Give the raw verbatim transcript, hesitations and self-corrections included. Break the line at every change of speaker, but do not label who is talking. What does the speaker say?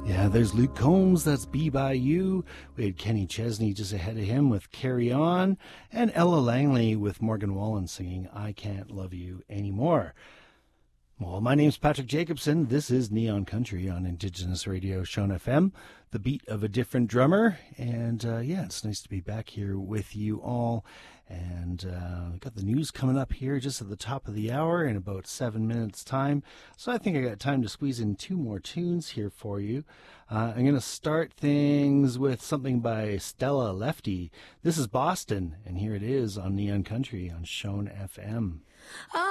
Yeah, there's Luke Combs, that's Be By You. We had Kenny Chesney just ahead of him with Carry On, and Ella Langley with Morgan Wallen singing I Can't Love You Anymore. Well, my name's Patrick Jacobson. This is Neon Country on Indigenous Radio, Shone F M, the beat of a different drummer. And uh, yeah, it's nice to be back here with you all. And uh, we've got the news coming up here just at the top of the hour in about seven minutes' time. So I think I got time to squeeze in two more tunes here for you. Uh, I'm going to start things with something by Stella Lefty. This is Boston, and here it is on Neon Country on Shone F M.